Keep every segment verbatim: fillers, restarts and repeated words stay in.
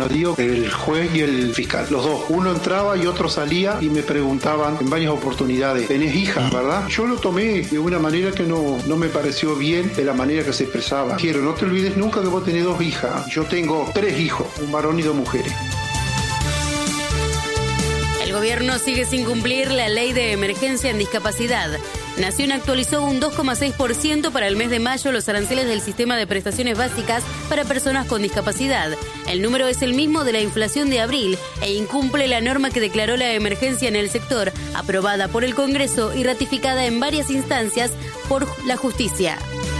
Digo, el juez y el fiscal, los dos. Uno entraba y otro salía y me preguntaban en varias oportunidades, ¿tenés hija, verdad? Yo lo tomé de una manera que no, no me pareció bien de la manera que se expresaba. Quiero, no te olvides nunca que vos tenés dos hijas. Yo tengo tres hijos, un varón y dos mujeres. El gobierno sigue sin cumplir la ley de emergencia en discapacidad. Nación actualizó un dos coma seis por ciento para el mes de mayo los aranceles del sistema de prestaciones básicas para personas con discapacidad. El número es el mismo de la inflación de abril e incumple la norma que declaró la emergencia en el sector, aprobada por el Congreso y ratificada en varias instancias por la justicia.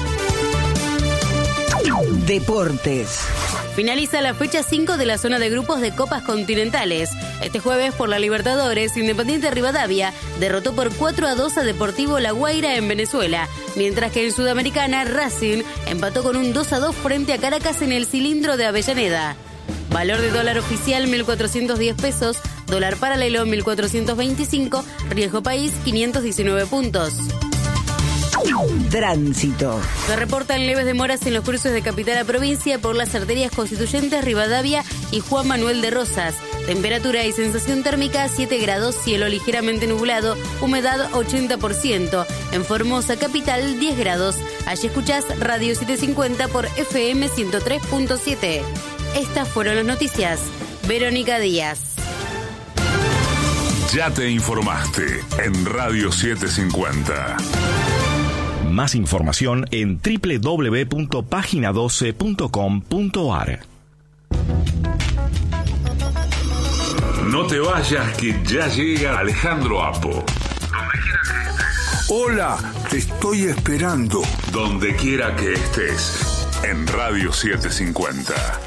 Deportes. Finaliza la fecha cinco de la zona de grupos de Copas Continentales. Este jueves, por la Libertadores, Independiente Rivadavia derrotó por cuatro a dos a Deportivo La Guaira en Venezuela, mientras que en Sudamericana, Racing empató con un dos a dos frente a Caracas en el Cilindro de Avellaneda. Valor de dólar oficial mil cuatrocientos diez pesos, dólar paralelo mil cuatrocientos veinticinco, riesgo país quinientos diecinueve puntos. Tránsito. Se reportan leves demoras en los cruces de capital a provincia por las arterias Constituyentes, Rivadavia y Juan Manuel de Rosas. Temperatura y sensación térmica siete grados, cielo ligeramente nublado, humedad ochenta por ciento. En Formosa capital diez grados. Allí escuchás Radio setecientos cincuenta por F M ciento tres punto siete. Estas fueron las noticias. Verónica Díaz. Ya te informaste en Radio setecientos cincuenta. Más información en doble u doble u doble u punto página doce punto com punto a r. No te vayas, que ya llega Alejandro Apo. Hola, te estoy esperando. Donde quiera que estés, en Radio setecientos cincuenta.